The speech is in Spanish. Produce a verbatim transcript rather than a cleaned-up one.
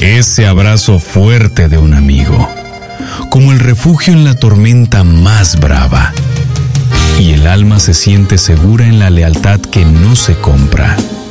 ese abrazo fuerte de un amigo, como el refugio en la tormenta más brava. Y el alma se siente segura en la lealtad que no se compra.